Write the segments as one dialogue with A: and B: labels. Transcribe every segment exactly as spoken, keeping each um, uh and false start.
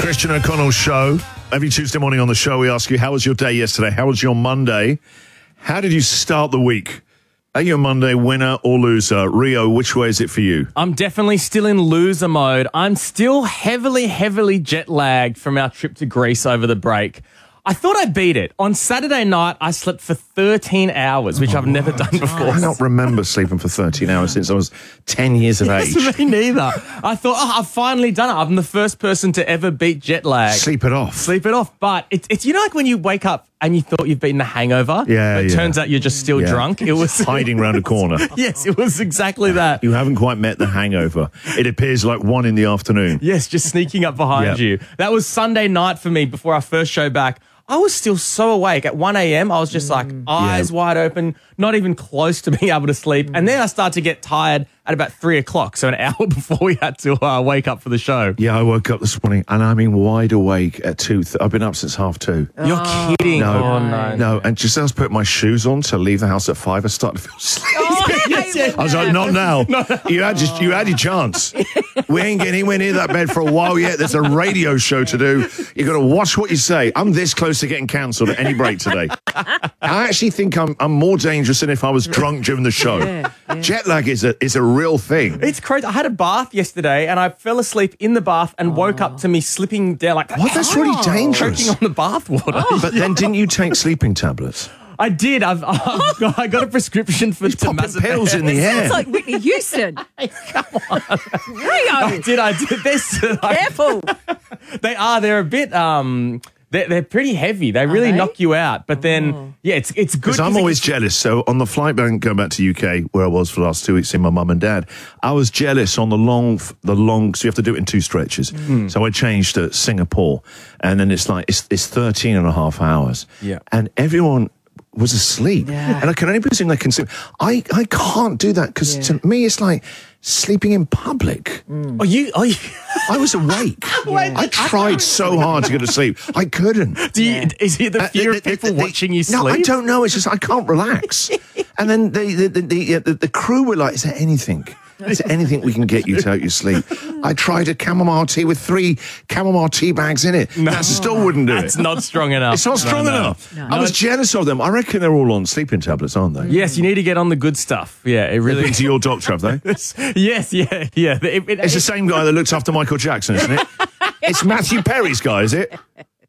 A: Christian O'Connell Show. Every Tuesday morning on the show, we ask you, how was your day yesterday? How was your Monday? How did you start the week? Are you a Monday winner or loser? Rio, which way is it for you?
B: I'm definitely still in loser mode. I'm still heavily, heavily jet lagged from our trip to Greece over the break. I thought I beat it. On Saturday night, I slept for thirteen hours, which oh, I've never done before.
A: I don't remember sleeping for thirteen hours since I was ten years of age.
B: Yes, me neither. I thought, oh, I've finally done it. I'm the first person to ever beat jet lag.
A: Sleep it off.
B: Sleep it off. But it's, it's you know, like when you wake up and you thought you've beaten a hangover,
A: yeah,
B: but it
A: yeah.
B: turns out you're just still
A: yeah.
B: drunk. It was
A: hiding around a corner.
B: Yes, it was exactly that.
A: You haven't quite met the hangover. It appears like one in the afternoon.
B: Yes, just sneaking up behind yep. you. That was Sunday night for me before our first show back. I was still so awake. At one a.m., I was just like eyes yeah. wide open, not even close to being able to sleep. And then I started to get tired at about three o'clock, so an hour before we had to uh, wake up for the show.
A: Yeah, I woke up this morning and I'm in wide awake at two. Th- I've been up since half two.
B: You're oh, kidding.
A: No,
B: oh, no.
A: No, and just as I was putting my shoes on to leave the house at five, I started to feel sleepy.
C: Oh, yes, yes.
A: I was like, not now. no, no. You had just, you had your chance. We ain't getting anywhere near that bed for a while yet. There's a radio show to do. You've got to watch what you say. I'm this close to getting cancelled at any break today. I actually think I'm I'm more dangerous than if I was drunk during the show. Yeah, yeah. Jet lag is a is a real thing.
B: It's crazy. I had a bath yesterday and I fell asleep in the bath and oh. woke up to me slipping down like
A: what? That's really dangerous.
B: Choking on the bath water.
A: Oh. But then didn't you take sleeping tablets?
B: I did. I've, I've got, I got a prescription for
A: popping pills in the
C: it
A: air.
C: Sounds like Whitney Houston.
B: Hey, come on,
C: Rio.
B: I did. I did. They're,
C: Careful.
B: They are. They're a bit. Um, they're, they're pretty heavy. They really
C: they?
B: knock you out. But then, oh. yeah, it's it's good.
A: Because I'm always jealous. So on the flight back going back to U K, where I was for the last two weeks, seeing my mum and dad, I was jealous on the long, the long. So you have to do it in two stretches. Mm. So I changed to Singapore, and then it's like it's it's thirteen and a half hours.
B: Yeah,
A: and everyone was asleep. Yeah. And I can only presume they can sleep. I, I can't do that because yeah. to me it's like sleeping in public.
B: Mm. Are you? Are you?
A: I was awake. Yeah. I tried so hard to go to sleep. I couldn't.
B: Do you, yeah. Is it the fear uh, the, the, of people the, the, watching you sleep?
A: No, I don't know. It's just I can't relax. And then the the, the, the, the, the crew were like, is there anything? Is there anything we can get you to help you sleep? I tried a chamomile tea with three chamomile tea bags in it. No. That still wouldn't do
B: That's
A: it.
B: That's not strong enough.
A: It's not strong
B: no, no.
A: enough.
C: No.
A: I was jealous of them. I reckon they're all on sleeping tablets, aren't they?
B: Yes, you need to get on the good stuff. Yeah, it really.
A: They've been to your doctor, have they?
B: Yes, yeah, yeah. It, it,
A: it's the same guy that looks after Michael Jackson, isn't it? It's Matthew Perry's guy, is it?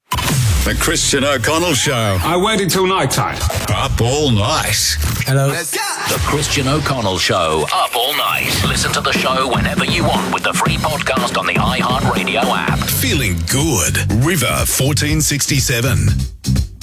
D: The Christian O'Connell Show.
E: I waited till night time.
D: Up all night.
E: Hello.
F: The Christian O'Connell Show. Up all night. Listen to the show whenever you want with the free podcast on the iHeartRadio app.
D: Feeling good. River fourteen sixty-seven.